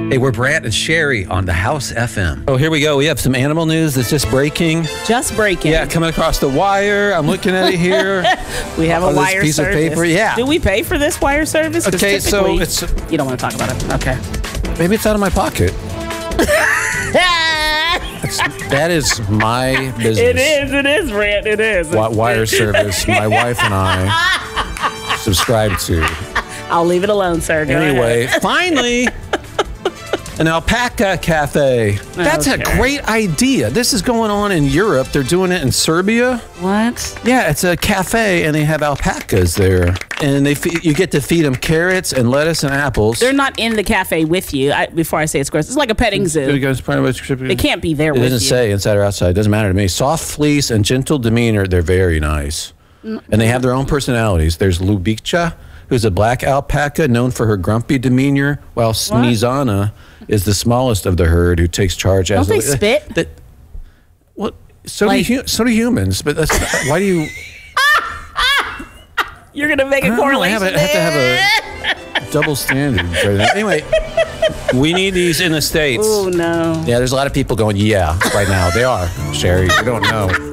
Hey, we're Brant and Sherry on the House FM. Oh, here we go. We have some animal news that's just breaking. Just breaking. Yeah, coming across the wire. I'm looking at it here. We have a this wire piece service. Of paper. Yeah. Do we pay for this wire service? 'Cause Okay, so typically- it's You don't want to talk about it. Okay. maybe it's out of my pocket. That is my business. It is, Brant. It is. Wire service. My wife and I subscribe to. I'll leave it alone, sir. Go Anyway, ahead. finally, an alpaca cafe. That's a Okay. great idea. This is going on in Europe. They're doing it in Serbia. What? Yeah, it's a cafe, and they have alpacas there. And you get to feed them carrots and lettuce and apples. They're not in the cafe with you. Before I say it's gross, it's like a petting zoo. They can't be there It with you. doesn't say inside or outside. It doesn't matter to me. Soft fleece and gentle demeanor. They're very nice. And they have their own personalities. There's Lubicha, who's a black alpaca known for her grumpy demeanor, while Snezana is the smallest of the herd who takes charge. Don't they spit? Well, so do humans. But that's why do you? You're gonna make a correlation. I have to have a double standard. Anyway, we need these in the States. Oh no. Yeah, there's a lot of people going, yeah, right now. They are, Sherry. You don't know.